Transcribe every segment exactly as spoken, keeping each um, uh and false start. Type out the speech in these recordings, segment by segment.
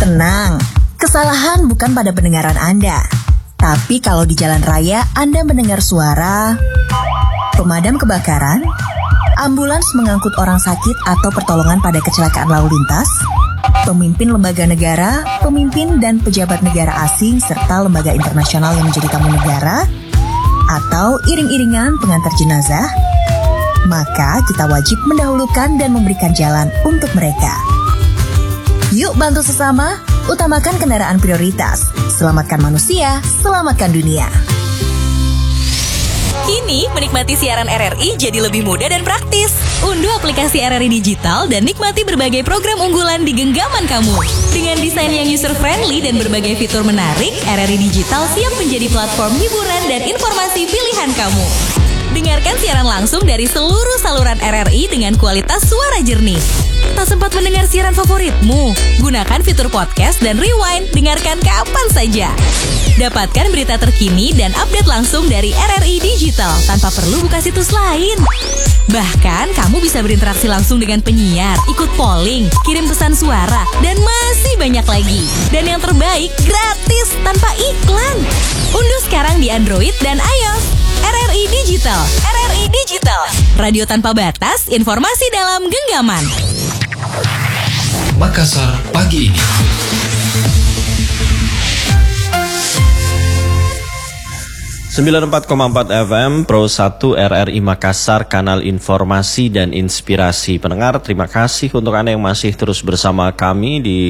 Tenang, kesalahan bukan pada pendengaran Anda. Tapi kalau di jalan raya Anda mendengar suara pemadam kebakaran, ambulans mengangkut orang sakit atau pertolongan pada kecelakaan lalu lintas, pemimpin lembaga negara, pemimpin dan pejabat negara asing, serta lembaga internasional yang menjadi tamu negara, atau iring-iringan pengantar jenazah, maka kita wajib mendahulukan dan memberikan jalan untuk mereka. Yuk bantu sesama, utamakan kendaraan prioritas. Selamatkan manusia, selamatkan dunia. Kini, menikmati siaran R R I jadi lebih mudah dan praktis. Unduh aplikasi R R I Digital dan nikmati berbagai program unggulan di genggaman kamu. Dengan desain yang user-friendly dan berbagai fitur menarik, R R I Digital siap menjadi platform hiburan dan informasi pilihan kamu. Dengarkan siaran langsung dari seluruh saluran R R I dengan kualitas suara jernih. Tak sempat mendengar siaran favoritmu? Gunakan fitur podcast dan rewind, dengarkan kapan saja. Dapatkan berita terkini dan update langsung dari R R I Digital tanpa perlu buka situs lain. Bahkan, kamu bisa berinteraksi langsung dengan penyiar, ikut polling, kirim pesan suara, dan masih banyak lagi. Dan yang terbaik, gratis tanpa iklan. Unduh sekarang di Android dan iOS. R R I Digital. R R I Digital. Radio tanpa batas, informasi dalam genggaman. Makassar pagi ini. sembilan puluh empat koma empat F M Pro satu R R I Makassar, kanal informasi dan inspirasi. Pendengar, terima kasih untuk Anda yang masih terus bersama kami di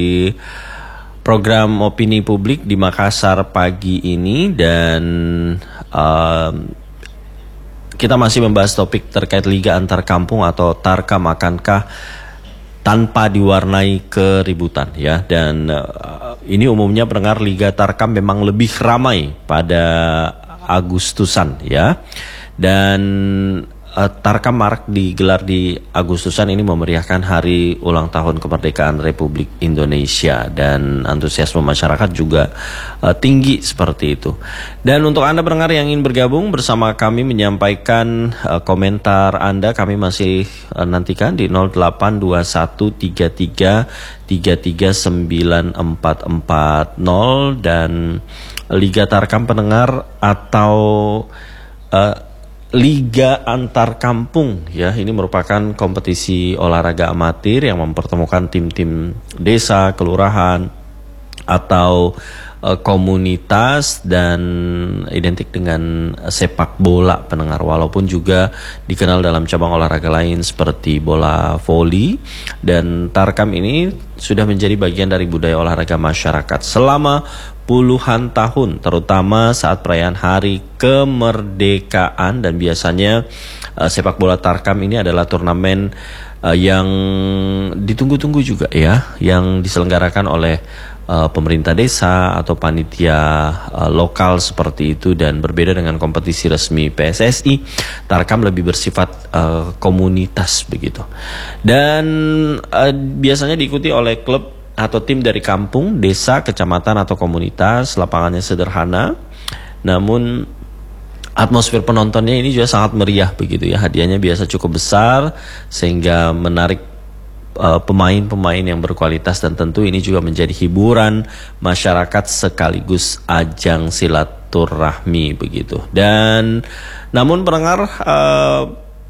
program Opini Publik di Makassar pagi ini. Dan uh, kita masih membahas topik terkait Liga Antar Kampung atau Tarkam, akankah tanpa diwarnai keributan, ya. Dan uh, ini umumnya pendengar, Liga Tarkam memang lebih ramai pada Agustusan, ya. Dan uh, Tarkam marak digelar di Agustusan ini memeriahkan hari ulang tahun kemerdekaan Republik Indonesia, dan antusiasme masyarakat juga uh, tinggi seperti itu. Dan untuk Anda pendengar yang ingin bergabung bersama kami menyampaikan uh, komentar Anda, kami masih uh, nantikan di nol delapan dua satu tiga tiga tiga tiga sembilan empat empat nol. Dan Liga Tarkam pendengar atau uh, Liga Antar Kampung, ya, ini merupakan kompetisi olahraga amatir yang mempertemukan tim-tim desa, kelurahan, atau uh, komunitas, dan identik dengan sepak bola pendengar, walaupun juga dikenal dalam cabang olahraga lain seperti bola voli. Dan Tarkam ini sudah menjadi bagian dari budaya olahraga masyarakat selama puluhan tahun, terutama saat perayaan Hari Kemerdekaan. Dan biasanya uh, sepak bola Tarkam ini adalah turnamen uh, yang ditunggu-tunggu juga, ya, yang diselenggarakan oleh uh, pemerintah desa atau panitia uh, lokal seperti itu. Dan berbeda dengan kompetisi resmi P S S I, Tarkam lebih bersifat uh, komunitas begitu. Dan uh, biasanya diikuti oleh klub atau tim dari kampung, desa, kecamatan atau komunitas. Lapangannya sederhana, namun atmosfer penontonnya ini juga sangat meriah begitu, ya. Hadiahnya biasa cukup besar sehingga menarik uh, pemain-pemain yang berkualitas, dan tentu ini juga menjadi hiburan masyarakat sekaligus ajang silaturahmi begitu. Dan namun pendengar, uh,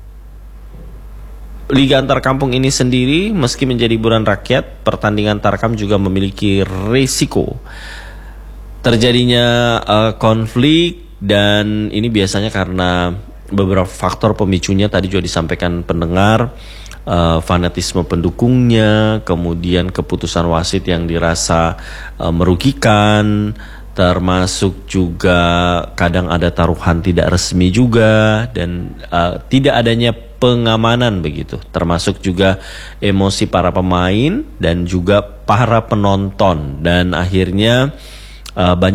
Liga Antar Kampung ini sendiri meski menjadi hiburan rakyat, pertandingan Tarkam juga memiliki risiko terjadinya uh, konflik. Dan ini biasanya karena beberapa faktor pemicunya tadi juga disampaikan pendengar, uh, fanatisme pendukungnya, kemudian keputusan wasit yang dirasa uh, merugikan, termasuk juga kadang ada taruhan tidak resmi juga, dan uh, tidak adanya pengamanan begitu, termasuk juga emosi para pemain dan juga para penonton. Dan akhirnya uh, banyak